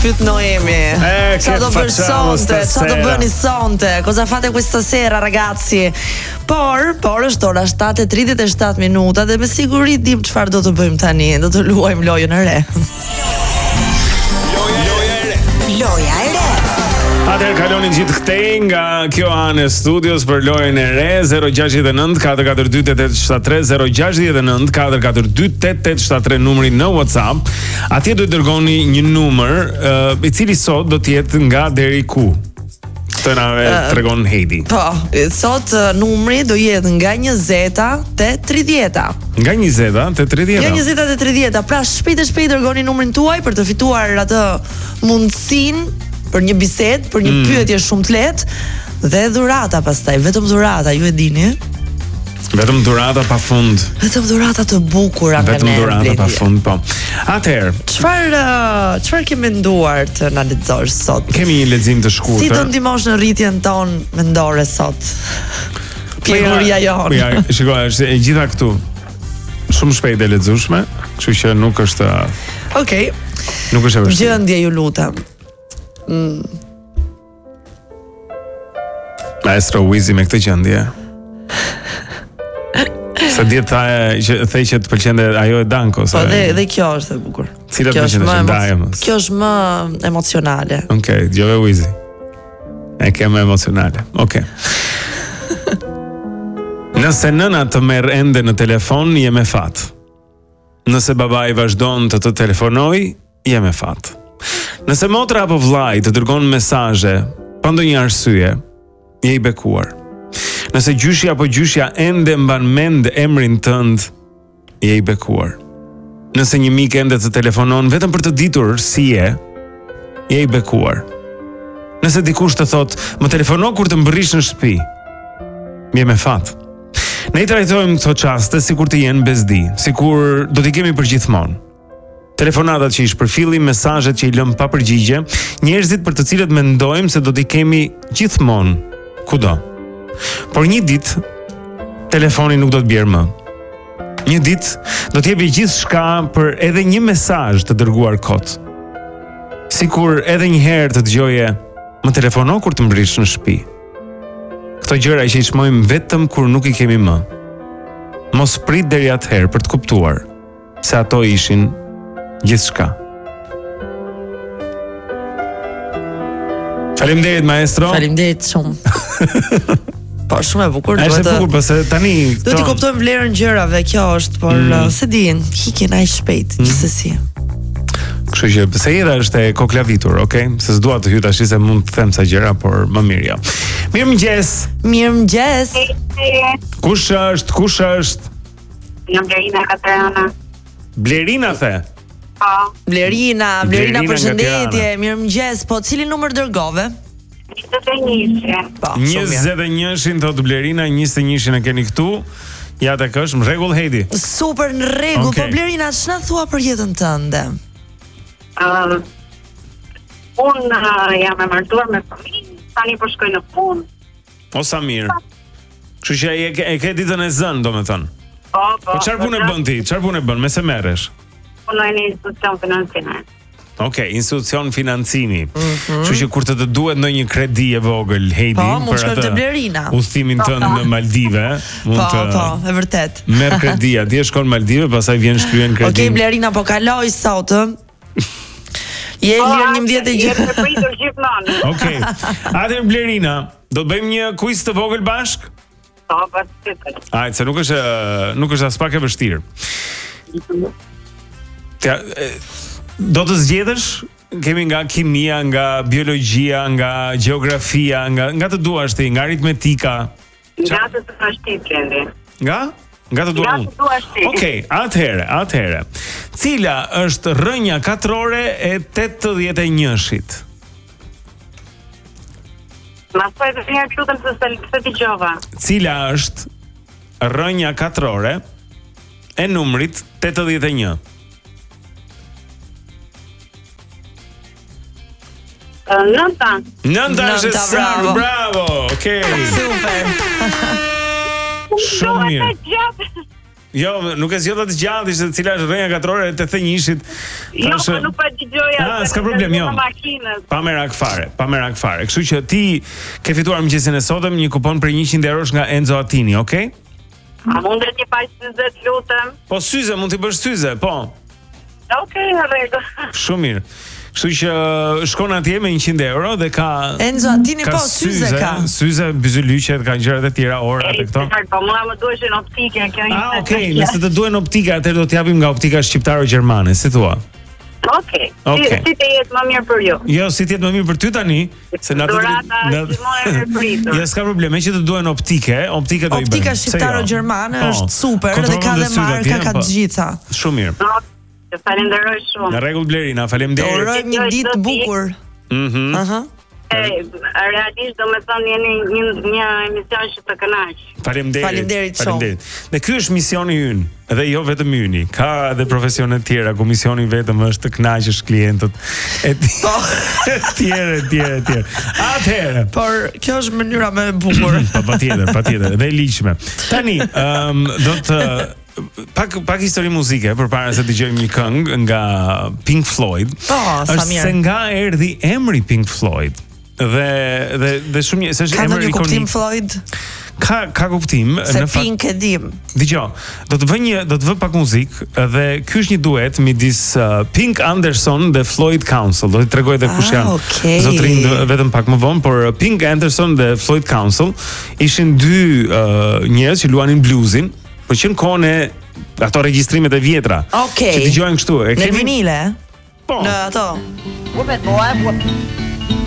pyet Noemi. Çfarë do bësh sonte? Çfarë do bëni sonte? Cosa fate questa sera, ragazzi? Por është ora 7:37 minuta dhe me siguri dim çfarë do të bëjmë tani. Do të luajmë lojën e re. Loja e re. Atëherë kaloni gjithë këtej nga kjo anë e studios për lojën e re 069 442 8873 069 442 8873 numri në WhatsApp. Atje do të dërgoni një numër i cili sot do të jetë nga deri ku. Të na tregon Heidi. Po, sot numri do jetë nga 20-a te 30-a. Nga 20-a te 30-a. Nga 20-a te 30-a. Pra shpejt dërgoni numrin tuaj për të fituar atë mundësinë për një bisedë, për një pyetje shumë të lehtë dhe dhurata pastaj, vetëm dhurata, ju e dini. Vetëm dhurata pafund. Vetëm dhurata të bukura nga ne. Vetëm dhurata pafund, po. Atëherë, çfarë ke menduar të na lexosh sot? Kemi një lexim të shkurtër. Si do ndihmosh në rritjen tonë mendore sot? Pjeguria jonë. Ja, shikoj, është e gjitha këtu. Shumë shpejt e lexueshme, kështu që nuk është Okej. Nuk është e vështirë. Gjendje, ju lutem. Maestro Wizi me këtë gjendje. Sa dieta që thej që të pëlqente ajo e Danko sa. Po dhe kjo është e bukur. Cila të pëlqen? Kjo është më emocionale. Okej, dëgjoj Wizi. E kem emocionale. Okej. Nëse nëna të merr ende në telefon, jem e fat. Nëse babai vazhdon të telefonoj, jem e fat. Nëse motra apo vllai të dërgon mesazhe pa ndonjë arsye, je i bekuar. Nëse gjyshi apo gjyshja ende mban mend emrin tënd, je i bekuar. Nëse një mik ende të telefonon vetëm për të ditur si je i bekuar. Nëse dikush të thot, më telefono kur të mbërrish në shtëpi, je me fat. Ne i trajtojmë këto çaste sikur të jenë bezdi, sikur do t'i kemi për gjithmonë. Telefonatat që i shpërfillim, mesazhet që i lëm pa përgjigje, njerëzit për të cilët mendojmë se do t'i kemi gjithmonë kudo. Por një ditë telefoni nuk do të bjerë më. Një ditë do të jepi gjithçka për edhe një mesazh të dërguar kot. Sikur edhe një herë të dëgjoje, më telefono kur të mbërrish në shtëpi. Këto gjëra që i çmojmë vetëm kur nuk i kemi më. Mos prit deri atëherë për të kuptuar se ato ishin gjithçka. Faleminderit maestro. Faleminderit shumë. Po shumë e bukur. Është e bukur, pse tani do t'i kuptojmë vlerën gjërave, kjo është, por se din, hiqen aq shpejt, gjithsesi. Kështu që pse jeta është e koklavitur, okay? Se s'dua të hyj tash se mund të them sa gjëra, por më mirë jo. Mirëmëngjes. Mirëmëngjes. Kush është? Jam Blerina Katerina. Blerina the? Po. Blerina, përshëndetje, mirëmëngjes. Po cili numër dërgove? 21. Po. 21-shin thot Blerina, 21-shin e keni këtu. Ja tek është në rregull Heidi. Super në rregull. Okay. Po Blerina, ç'na thua për jetën tënde? Unë jam e martuar me fëmijë, tani po shkoj në punë. O sa mirë. Kështu që e ke ditën e zënë, domethënë. Po çfarë punë bën ti? Çfarë punë bën? Me se merresh? Punoj në institucion financiar. Okej, institucion financimi. Kështu që kur të duhet ndonjë kredi e vogël, Heidi, mund shkojmë te Blerina. Udhëtimin tënd në Maldive, mund të Po, e vërtet. Merr kredi, atje shkon në Maldive, pastaj vjen shkryen kredin. Okej, Blerina, po kaloj sot, Je lirë 11 gjë. Po, pritur gjithmonë. Okej. Atëherë Blerina, do të bëjmë një quiz të vogël bashk? Po, patjetër. Hajde, se nuk është as pak e vështirë. Do të zgjedhësh? Kemi nga kimia, nga biologjia, nga gjeografia, nga të duash ti, nga aritmetika. Nga të duash ti, Blendi. Nga të duash ti. Okej, atëherë. Cila është rrënja katrore e 81-shit? Ma thoj të një lutem se dëgjova. Cila është rrënja katrore e numrit 81? Nënta është saktë, bravo. Okej. Super. Shumë mirë. Jo, nuk e zgjodha të gjallë, ishte cila është rrenga katrore e 81-shit. Jo, po nuk po dëgjoja. S'ka problem, jo. Pa merak fare. Kështu që ti ke fituar mëngjesin e sotëm një kupon për 100 eurosh nga Enzo Attini, okay? A mundet një paq syze, lutem? Po syze, mund t'i bësh syze, po. Okej, rregull. Shumë mirë. Kështu që shkon atje me 100 euro dhe ka Enzo Attini po syze ka. Syze, byzylyqet, ka gjërat e tjera, orat e këto. Po mua më duheshin optike, kjo ishte. Okej, nëse të duhen optike, atëherë do t'japim nga optika shqiptaro-gjermane, si thua? Okej. Si të jetë më mirë për ju? Jo, si të jetë më mirë për ty tani, se na durata gjithmonë e pritur. Ja, s'ka probleme, që të duhen optike do i bëjmë. Optika shqiptaro-gjermane është super dhe ka dhe marka ka të gjitha. Shumë mirë. Falenderoj shumë. Në rregull Blerina, faleminderit. Urojmë një ditë bukur. Realisht do me thonë jeni një emision që të kënaq. Faleminderit shumë. Dhe ky është misioni ynë, dhe jo vetëm yni. Ka edhe profesione të tjera ku misioni vetëm është të kënaqësh klientët e tjerë. Atëherë, por kjo është mënyra më e bukur. Patjetër, dhe e ligjshme. Tani, do të pak histori muzike përpara se dëgjojmë një këngë nga Pink Floyd. Është se nga erdhi emri Pink Floyd. Dhe shumë se është emri ikonik. Ka kuptim Floyd? Ka kuptim. Se Pink e dim. Dgjoj, do të vë pak muzikë dhe ky është një duet midis Pink Anderson dhe Floyd Council. Do t'i tregoj edhe kush janë. Zotrin vetëm pak më vonë, por Pink Anderson dhe Floyd Council ishin dy njerëz që luanin bluesin. Po që në kohën e ato regjistrimet e vjetra. Që dëgjojnë kështu. Në vinile? Po. Në ato.